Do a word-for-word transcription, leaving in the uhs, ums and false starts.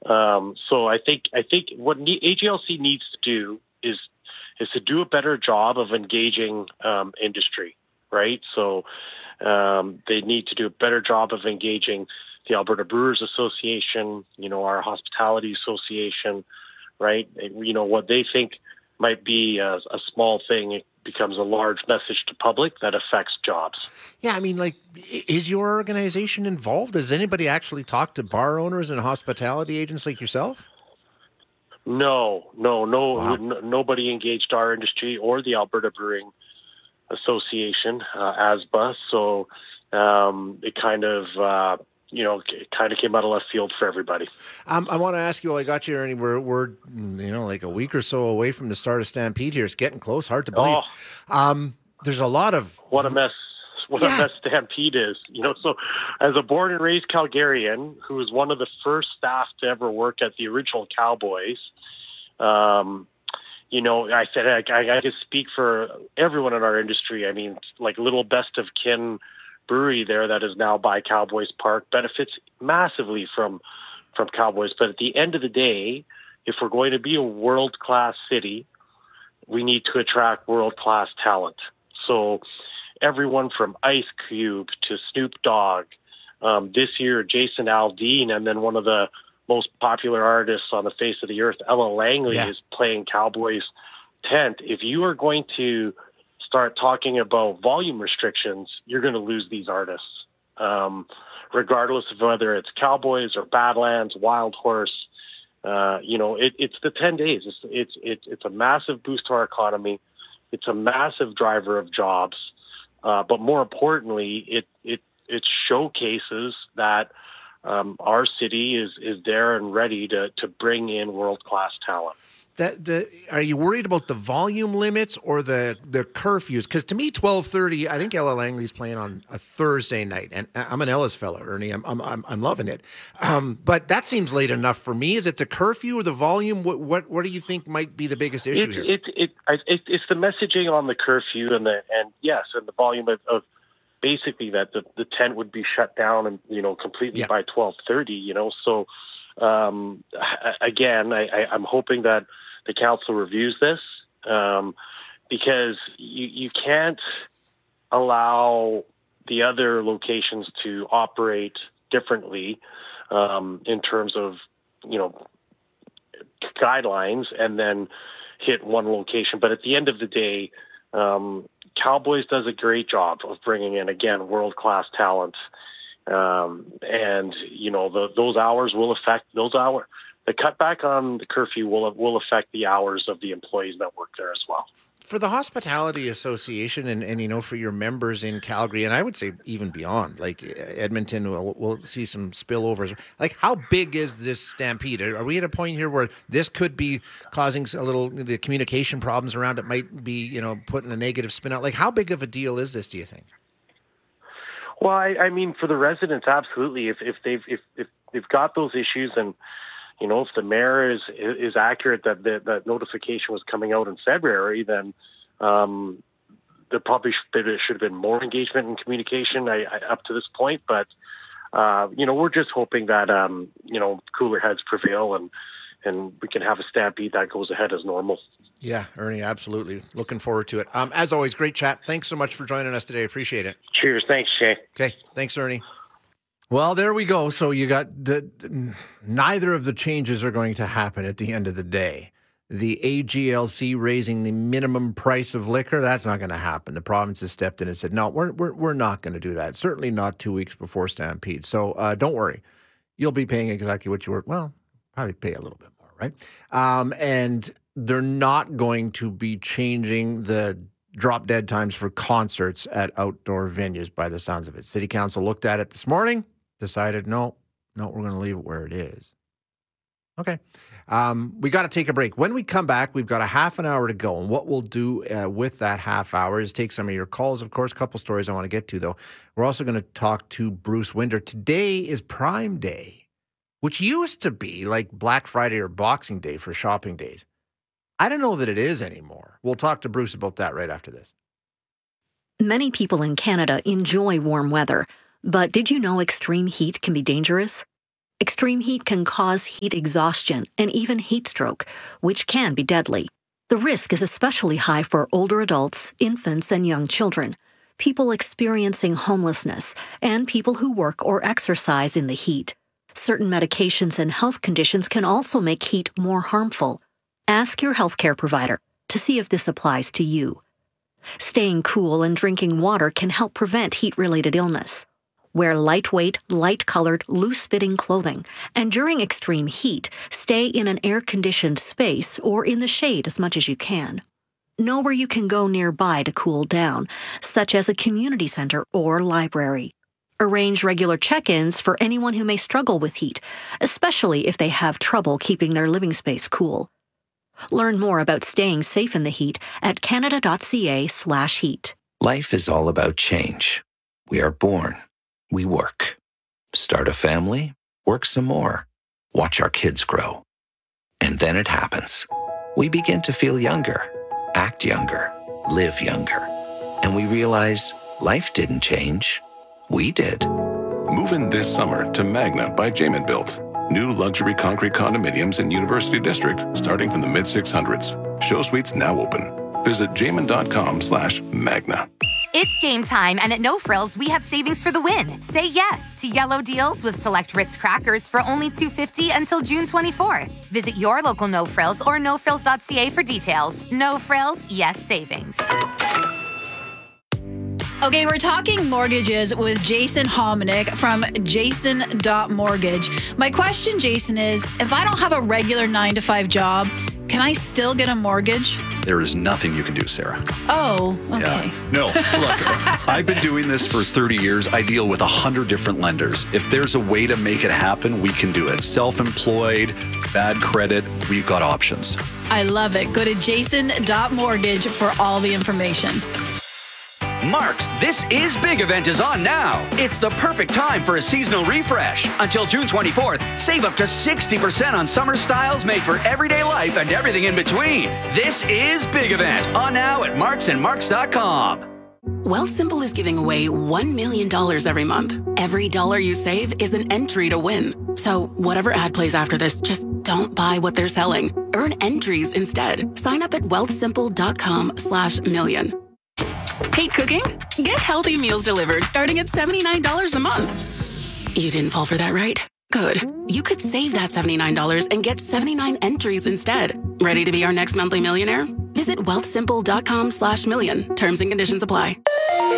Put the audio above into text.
Um, so I think I think what A G L C needs to do is is to do a better job of engaging um, industry, right? So um, they need to do a better job of engaging the Alberta Brewers Association, you know, our Hospitality Association, right? You know, what they think might be a, a small thing, it becomes a large message to public that affects jobs. Yeah, I mean, like, is your organization involved? Does anybody actually talk to bar owners and hospitality agents like yourself? No, no, no, Wow. n- nobody engaged our industry or the Alberta Brewing Association, uh, A S B A. So um, it kind of, uh, you know, it kind of came out of left field for everybody. Um, I want to ask you while I got you, Ernie, we're, we're, you know, like a week or so away from the start of Stampede here. It's getting close, hard to believe. Oh, Um, there's a lot of... what a mess. What Yeah. a mess Stampede is. You know, so as a born and raised Calgarian, who was one of the first staff to ever work at the original Cowboys, um, you know, I said I, I, I could speak for everyone in our industry. I mean, like Little Best of Kin Brewery there that is now by Cowboys Park benefits massively from from Cowboys. But at the end of the day, if we're going to be a world-class city, we need to attract world-class talent. So everyone from Ice Cube to Snoop Dogg, um, this year Jason Aldean, and then one of the most popular artists on the face of the earth, Ella Langley, Yeah. is playing Cowboys tent. If you are going to start talking about volume restrictions, you're going to lose these artists, um, regardless of whether it's Cowboys or Badlands, Wild Horse. Uh, you know, it, it's the ten days. It's, it's it's it's a massive boost to our economy. It's a massive driver of jobs, uh, but more importantly, it it it showcases that um, our city is is there and ready to to bring in world class talent. That the are you worried about the volume limits or the the curfews? Because to me, twelve thirty. I think Ella Langley's playing on a Thursday night, and I'm an Ellis fella, Ernie. I'm I'm I'm, I'm loving it. Um, but that seems late enough for me. Is it the curfew or the volume? What what what do you think might be the biggest issue It, here? it, it, it, it's the messaging on the curfew and the and yes, and the volume of, of basically that the, the tent would be shut down and you know completely Yeah. by twelve thirty. You know, so um, again, I, I, I'm hoping that the council reviews this um, because you, you can't allow the other locations to operate differently um, in terms of, you know, guidelines and then hit one location. But at the end of the day, um, Cowboys does a great job of bringing in, again, world-class talent. Um, and, you know, the, those hours will affect those hours. The cutback on the curfew will will affect the hours of the employees that work there as well. For the Hospitality Association and, and, you know, for your members in Calgary, and I would say even beyond, like Edmonton will, will see some spillovers. Like, how big is this stampede? Are we at a point here where this could be causing a little, the communication problems around it might be, you know, putting a negative spin out? Like, how big of a deal is this, do you think? Well, I, I mean, for the residents, absolutely. If if they've if, if they've got those issues and you know, if the mayor is is accurate that the, that notification was coming out in February, then um, there probably should, there should have been more engagement and communication I, I, up to this point. But uh, you know, we're just hoping that um, you know cooler heads prevail and and we can have a stampede that goes ahead as normal. Yeah, Ernie, absolutely. Looking forward to it. Um, as always, great chat. Thanks so much for joining us today. Appreciate it. Cheers. Thanks, Shay. Okay. Thanks, Ernie. Well, there we go. So you got the, the neither of the changes are going to happen at the end of the day. The A G L C raising the minimum price of liquor, that's not going to happen. The province has stepped in and said, no, we're we're, we're not going to do that. Certainly not two weeks before Stampede. So uh, don't worry. You'll be paying exactly what you were. Well, probably pay a little bit more, right? Um, and they're not going to be changing the drop dead times for concerts at outdoor venues by the sounds of it. City Council looked at it this morning, decided, no, no, we're going to leave it where it is. Okay. Um, we got to take a break. When we come back, we've got a half an hour to go. And what we'll do uh, with that half hour is take some of your calls. Of course, a couple stories I want to get to, though. We're also going to talk to Bruce Winder. Today is Prime Day, which used to be like Black Friday or Boxing Day for shopping days. I don't know that it is anymore. We'll talk to Bruce about that right after this. Many people in Canada enjoy warm weather, but did you know extreme heat can be dangerous? Extreme heat can cause heat exhaustion and even heat stroke, which can be deadly. The risk is especially high for older adults, infants, and young children, people experiencing homelessness, and people who work or exercise in the heat. Certain medications and health conditions can also make heat more harmful. Ask your healthcare provider to see if this applies to you. Staying cool and drinking water can help prevent heat-related illness. Wear lightweight, light-colored, loose-fitting clothing, and during extreme heat, stay in an air-conditioned space or in the shade as much as you can. Know where you can go nearby to cool down, such as a community center or library. Arrange regular check-ins for anyone who may struggle with heat, especially if they have trouble keeping their living space cool. Learn more about staying safe in the heat at canada.ca slash heat. Life is all about change. We are born. We work. Start a family. Work some more. Watch our kids grow. And then it happens. We begin to feel younger, act younger, live younger. And we realize life didn't change. We did. Move in this summer to Magna by Jamin Built. New luxury concrete condominiums in University District starting from the mid six hundreds. Show suites now open. Visit jamin.com slash magna. It's game time, and at No Frills, we have savings for the win. Say yes to yellow deals with select Ritz crackers for only two dollars and fifty cents until June twenty-fourth. Visit your local No Frills or no frills dot c a for details. No Frills, yes savings. Okay, we're talking mortgages with Jason Hominick from jason dot mortgage. My question, Jason, is if I don't have a regular nine to five job, can I still get a mortgage? There is nothing you can do, Sarah. Oh, okay. Yeah. No, look, I've been doing this for thirty years. I deal with one hundred different lenders. If there's a way to make it happen, we can do it. Self-employed, bad credit, we've got options. I love it. Go to jason dot mortgage for all the information. Mark's This Is Big event is on now. It's the perfect time for a seasonal refresh. Until June twenty-fourth, save up to sixty percent on summer styles made for everyday life and everything in between. This is Big event on now at marks and marks dot com. Wealthsimple is giving away one million dollars every month. Every dollar you save is an entry to win. So whatever ad plays after this, just don't buy what they're selling. Earn entries instead. Sign up at wealthsimple.com slash million. Hate cooking? Get healthy meals delivered starting at seventy-nine dollars a month. You didn't fall for that, right? Good. You could save that seventy-nine dollars and get seventy-nine entries instead. Ready to be our next monthly millionaire? Visit wealthsimple.com slash million. Terms and conditions apply.